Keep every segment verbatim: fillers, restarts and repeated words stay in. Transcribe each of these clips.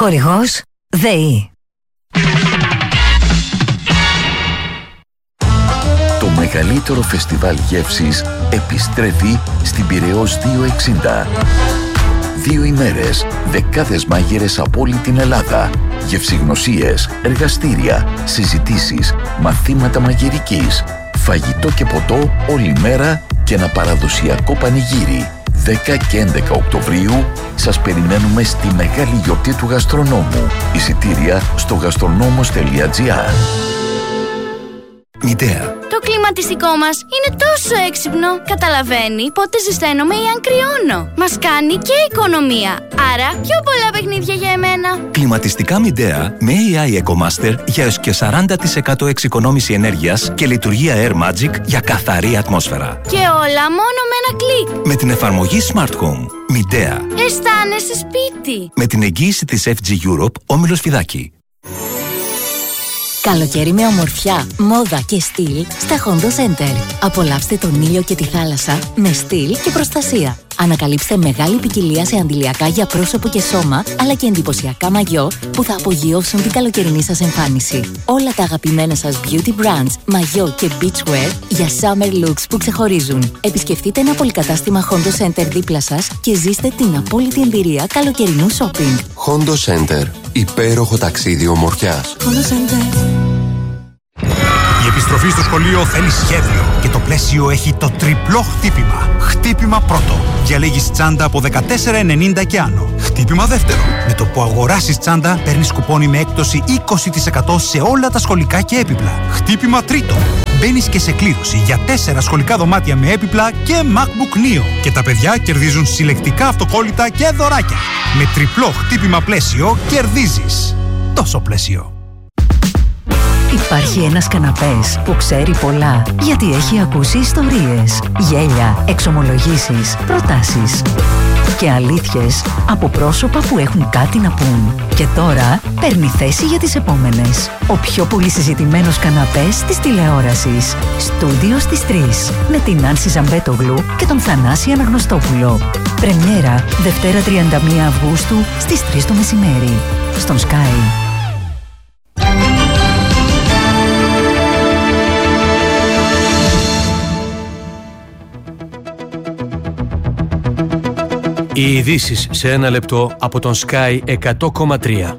Χορηγός ΔΕΗ. Το μεγαλύτερο φεστιβάλ γεύσης επιστρέφει στην Πειραιώς διακόσια εξήντα. Δύο ημέρες, δεκάδες μάγειρες από όλη την Ελλάδα, γευσηγνωσίες, εργαστήρια, συζητήσεις, μαθήματα μαγειρικής, φαγητό και ποτό όλη μέρα και ένα παραδοσιακό πανηγύρι. δέκα και έντεκα Οκτωβρίου σας περιμένουμε στη μεγάλη γιορτή του γαστρονόμου. Εισιτήρια στο γαστρονόμος τελεία τζι άρ. Μητέα. Το κλιματιστικό μας είναι τόσο έξυπνο. Καταλαβαίνει πότε ζεσταίνομαι ή αν κρυώνω. Μας κάνει και οικονομία. Άρα πιο πολλά παιχνίδια για εμένα. Κλιματιστικά Midea με έι άι EcoMaster για έως και σαράντα τοις εκατό εξοικονόμηση ενέργειας και λειτουργία Air Magic για καθαρή ατμόσφαιρα. Και όλα μόνο με ένα κλικ. Με την εφαρμογή Smart Home. Midea. Αισθάνεσαι σπίτι. Με την εγγύηση της εφ τζι Europe, Όμιλος Φιδάκη. Καλοκαίρι με ομορφιά, μόδα και στυλ στα Hondo Center. Απολαύστε τον ήλιο και τη θάλασσα με στυλ και προστασία. Ανακαλύψτε μεγάλη ποικιλία σε αντιλιακά για πρόσωπο και σώμα, αλλά και εντυπωσιακά μαγιό που θα απογειώσουν την καλοκαιρινή σας εμφάνιση. Όλα τα αγαπημένα σας beauty brands, μαγιό και beachwear για summer looks που ξεχωρίζουν. Επισκεφτείτε ένα πολυκατάστημα Hondo Center δίπλα σας και ζήστε την απόλυτη εμπειρία καλοκαιρινού shopping. Hondo Center. Υπέροχο ταξίδι ομορφιάς. Hondo Center. Η επιστροφή στο σχολείο θέλει σχέδιο και το πλαίσιο έχει το τριπλό χτύπημα. Χτύπημα πρώτο. Διαλέγεις τσάντα από δεκατέσσερα ενενήντα και άνω. Χτύπημα δεύτερο. Με το που αγοράσεις τσάντα παίρνεις κουπόνι με έκπτωση είκοσι τοις εκατό σε όλα τα σχολικά και έπιπλα. Χτύπημα τρίτο. Μπαίνεις και σε κλήρωση για τέσσερα σχολικά δωμάτια με έπιπλα και MacBook Neo. Και τα παιδιά κερδίζουν συλλεκτικά αυτοκόλλητα και δωράκια. Με τριπλό χτύπημα πλαίσιο κερδίζεις. Τόσο πλαίσιο. Υπάρχει ένας καναπές που ξέρει πολλά, γιατί έχει ακούσει ιστορίες, γέλια, εξομολογήσεις, προτάσεις και αλήθειες από πρόσωπα που έχουν κάτι να πούν. Και τώρα παίρνει θέση για τις επόμενες. Ο πιο πολύ συζητημένος καναπές της τηλεόρασης. Στούντιο στις τρεις. Με την Άνση Ζαμπέτογλου και τον Θανάση Αναγνωστόπουλο. Πρεμιέρα Δευτέρα τριάντα μία Αυγούστου στις τρεις το μεσημέρι. Στον Sky. Οι ειδήσεις σε ένα λεπτό από τον Sky εκατό κόμμα τρία.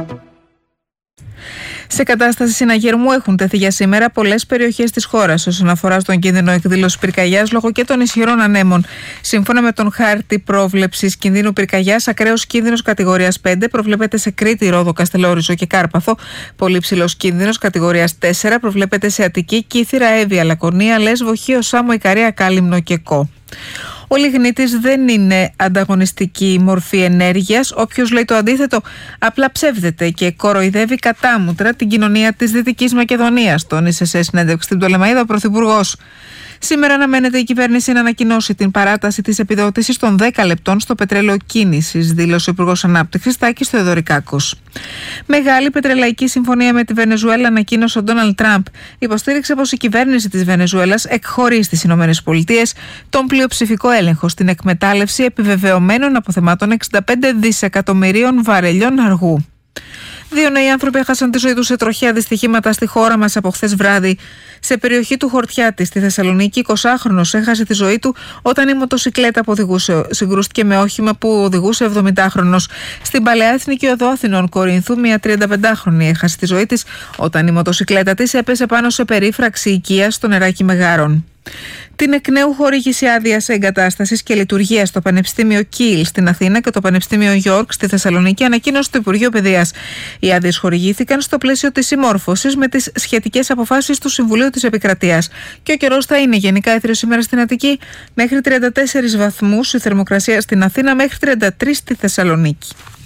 Σε κατάσταση συναγερμού έχουν τεθεί για σήμερα πολλές περιοχές της χώρας όσον αφορά στον κίνδυνο εκδήλωσης πυρκαγιάς λόγω και των ισχυρών ανέμων. Σύμφωνα με τον χάρτη πρόβλεψης κινδύνου πυρκαγιάς, ακραίος κίνδυνος κατηγορίας πέντε προβλέπεται σε Κρήτη, Ρόδο, Καστελόριζο και Κάρπαθο. Πολύ ψηλός κίνδυνος κατηγορίας τέσσερα προβλέπεται σε Αττική, Κύθυρα, Εύβοια, Λακωνία, Λέσβο, Χίο, Σάμο, Ικαρία, Κάλυμνο και Κο. Ο λιγνίτης δεν είναι ανταγωνιστική μορφή ενέργειας. Όποιος λέει το αντίθετο απλά ψεύδεται και κοροϊδεύει κατάμουτρα την κοινωνία της Δυτικής Μακεδονίας, τόνισε σε συνέντευξη στην Πτολεμαΐδα ο Πρωθυπουργός. Σήμερα αναμένεται η κυβέρνηση να ανακοινώσει την παράταση της επιδότησης των δέκα λεπτών στο πετρέλαιο κίνησης, δήλωσε ο Υπουργός Ανάπτυξης Τάκης Θεοδωρικάκος. Μεγάλη πετρελαϊκή συμφωνία με τη Βενεζουέλα ανακοίνωσε ο Ντόναλντ Τραμπ. Υποστήριξε πως η κυβέρνηση της Βενεζουέλας εκχωρεί στις ΗΠΑ τον πλειοψηφικό έλεγχο στην εκμετάλλευση επιβεβαιωμένων αποθεμάτων εξήντα πέντε δισεκατομμυρίων βαρελιών αργού. Δύο νέοι άνθρωποι έχασαν τη ζωή τους σε τροχαία δυστυχήματα στη χώρα μας από χθες βράδυ. Σε περιοχή του Χορτιάτη, στη Θεσσαλονίκη, εικοσάχρονος έχασε τη ζωή του όταν η μοτοσικλέτα που οδηγούσε συγκρούστηκε με όχημα που οδηγούσε εβδομηντάχρονος. Στην Παλαιά Εθνική Οδό Αθηνών Κορινθού, μια τριανταπεντάχρονη έχασε τη ζωή της όταν η μοτοσικλέτα της έπεσε πάνω σε περίφραξη οικία στο νεράκι Μεγάρων. Την εκ νέου χορήγηση άδειας εγκατάστασης και λειτουργίας στο Πανεπιστήμιο Κίλ στην Αθήνα και το Πανεπιστήμιο Γιόρκ στη Θεσσαλονίκη ανακοίνωσε το Υπουργείο Παιδείας. Οι άδειες χορηγήθηκαν στο πλαίσιο της συμμόρφωσης με τις σχετικές αποφάσεις του Συμβουλίου της Επικρατείας. Και ο καιρός θα είναι γενικά έθριος σήμερα στην Αττική, μέχρι τριάντα τέσσερις βαθμούς η θερμοκρασία στην Αθήνα, μέχρι τριάντα τρεις στη Θεσσαλονίκη.